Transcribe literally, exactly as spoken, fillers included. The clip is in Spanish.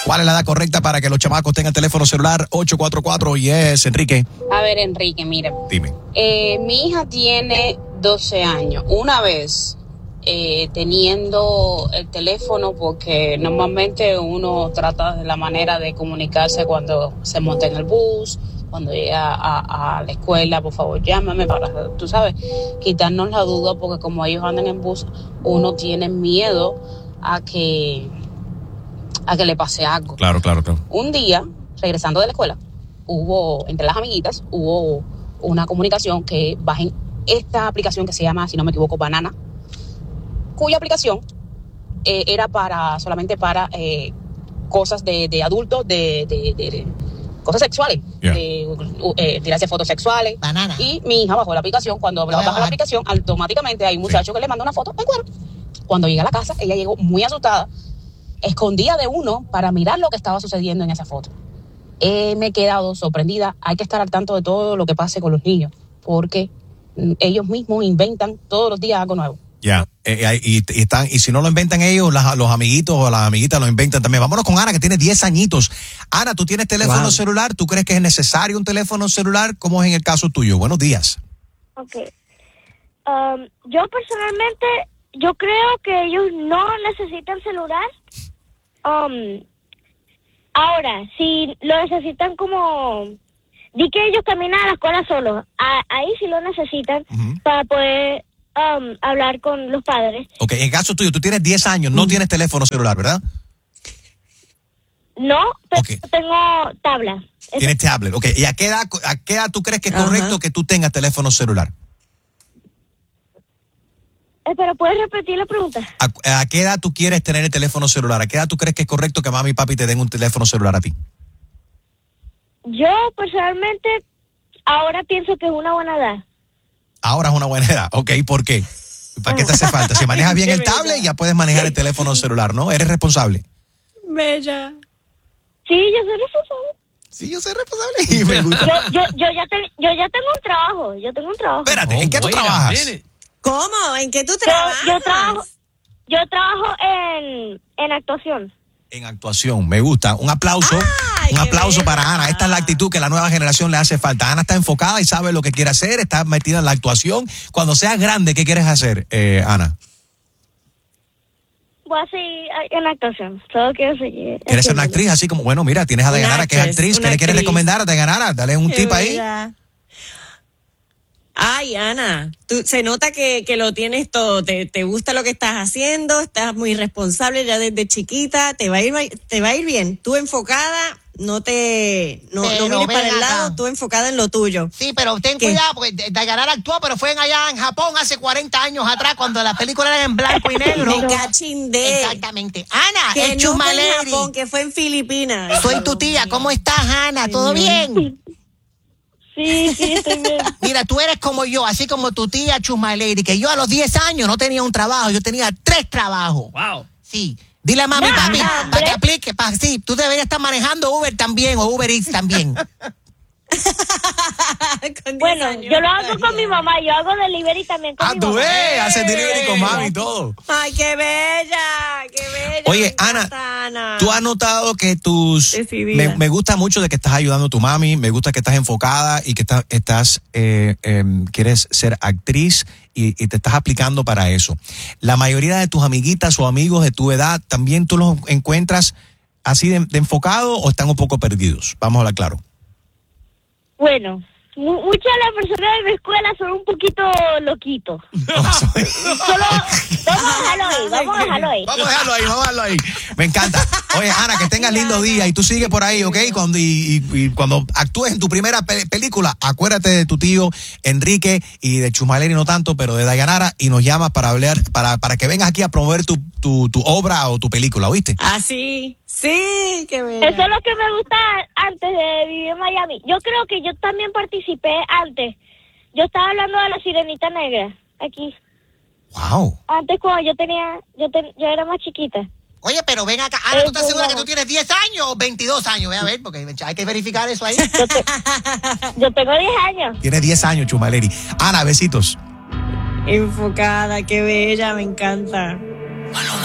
¿Cuál es la edad correcta para que los chamacos tengan teléfono celular? ocho cuatro cuatro, yes, Enrique. A ver, Enrique, mira. Dime. Eh, mi hija tiene doce años. Una vez eh, teniendo el teléfono, porque normalmente uno trata de la manera de comunicarse cuando se monta en el bus, cuando llega a, a la escuela, por favor, llámame para, tú sabes, quitarnos la duda, porque como ellos andan en bus, uno tiene miedo a que, a que le pase algo. Claro, claro, claro. Un día, regresando de la escuela, hubo, entre las amiguitas, hubo una comunicación que bajen esta aplicación que se llama, si no me equivoco, Banana, cuya aplicación eh, era para, solamente para eh, cosas de, de adultos, de, de, de, de cosas sexuales, Yeah. eh, eh, tirarse fotos sexuales. Banana. Y mi hija bajó la aplicación. Cuando Voy a baja la bajar. aplicación, automáticamente hay un muchacho que le manda una foto en cuero. Cuando llega a la casa, ella llegó muy asustada, escondida de uno para mirar lo que estaba sucediendo en esa foto. Eh, me he quedado sorprendida. Hay que estar al tanto de todo lo que pase con los niños, porque mm, ellos mismos inventan todos los días algo nuevo. Ya, eh, eh, y, y están, y si no lo inventan ellos, las- los amiguitos o las amiguitas lo inventan también. Vámonos con Ana, que tiene diez añitos. Ana, ¿tú tienes teléfono Wow. celular? ¿Tú crees que es necesario un teléfono celular? ¿Cómo es en el caso tuyo? Buenos días. Ok. Um, yo personalmente, yo creo que ellos no necesitan celular. Um, ahora, si lo necesitan como... Di que ellos caminan a la escuela solos. A- ahí sí lo necesitan Ujú. para poder um, hablar con los padres. Ok, en el caso tuyo, tú tienes diez años, no tienes teléfono celular, ¿verdad? No, pero Ok. tengo tabla. Es- Tienes tablet. Ok, ¿y a qué edad, a qué edad tú crees que es Ajá. correcto que tú tengas teléfono celular? eh, pero ¿puedes repetir la pregunta? ¿A, a qué edad tú quieres tener el teléfono celular? ¿A qué edad tú crees que es correcto que mami y papi te den un teléfono celular a ti? Yo personalmente ahora pienso que es una buena edad. Ahora es una buena edad. Ok, ¿por qué? ¿Para qué te hace falta? Si manejas bien Qué el bella. tablet, ya puedes manejar el teléfono celular, ¿no? Eres responsable. Bella. Sí, yo soy responsable. Sí, yo soy responsable. Y me gusta. Yo, yo, yo, ya te- yo ya tengo un trabajo, yo tengo un trabajo. Espérate, ¿en Oh, qué tú wait a trabajas? minute. ¿Cómo? ¿En qué tú Yo, trabajas? yo trabajo, yo trabajo en, en actuación. En actuación, me gusta. Un aplauso, Ay, un qué aplauso bella. para Ana. Esta es la actitud que la nueva generación le hace falta. Ana está enfocada y sabe lo que quiere hacer, está metida en la actuación. Cuando seas grande, ¿qué quieres hacer, eh, Ana? Voy a seguir en actuación, solo quiero seguir. ¿Quieres ser una haciéndolo. actriz? Así como, bueno, mira, tienes a Una Dayanara, que es actriz, actriz. ¿Qué una le quieres actriz. recomendar a Dayanara? Dale un Qué tip ahí. bella. Ay, Ana, tú, se nota que, que lo tienes todo, te, te gusta lo que estás haciendo, estás muy responsable ya desde chiquita, te va a ir, te va a ir bien. Tú enfocada, no te, no, no Pero mires para ven el acá. lado, tú enfocada en lo tuyo. Sí, pero ten ¿Qué? cuidado, porque Dayanara actuó, pero fue en allá en Japón hace cuarenta años atrás, cuando las películas eran en blanco y negro. Me cachindé. Exactamente. Ana, Que es no Chusma fue en Lady. Japón, que fue en Filipinas. Soy tu tía. ¿Cómo estás, Ana? ¿Todo Señor. bien? Sí, sí, estoy bien. Mira, tú eres como yo, así como tu tía Chusma Lady, que yo a los diez años no tenía un trabajo, yo tenía tres trabajos. Wow. Sí. Dile a mami, No, papi, no, para que tres. aplique. Pa, sí, tú deberías estar manejando Uber también o Uber Eats también. Con diez Bueno, años yo lo hago con todavía. mi mamá, yo hago delivery también con Ah, mi tú mamá. ves, hace delivery con mami y todo. Ay, qué bella, qué bella. Oye, me Ana, encanta, Ana. ¿tú has notado que tus... Decidida. Me, me gusta mucho de que estás ayudando a tu mami, me gusta que estás enfocada y que estás, estás eh, eh, quieres ser actriz y, y te estás aplicando para eso. La mayoría de tus amiguitas o amigos de tu edad, ¿también tú los encuentras así de, de enfocado o están un poco perdidos? Vamos a hablar claro. Bueno, mu- muchas de las personas de mi escuela son un poquito loquitos. Solo, vamos a dejarlo ahí, vamos a dejarlo ahí. Vamos a dejarlo ahí, vamos a dejarlo ahí. Me encanta. Oye, Ana, que tengas lindo día y tú sigue por ahí, ¿ok? Cuando, y, y- y cuando actúes en tu primera pe- película, acuérdate de tu tío Enrique y de Chusma Lady no tanto, pero de Dayanara y nos llamas para hablar, para, para que vengas aquí a promover tu, tu, tu obra o tu película, ¿oíste? Ah, sí, sí, qué bella. Eso es lo que me gusta antes de vivir en Miami. Yo creo que yo también participé antes. Yo estaba hablando de la Sirenita Negra, aquí. Wow. Antes cuando yo tenía, yo, ten- yo era más chiquita. Oye, pero ven acá. Ana, ¿tú estás Eso, segura que no. tú tienes diez años o veintidós años? Ve a ver, porque hay que verificar eso ahí. Yo, te- yo tengo diez años. Tienes diez años, Chusma Lady. Ana, besitos. Enfocada, qué bella, me encanta. Maluma.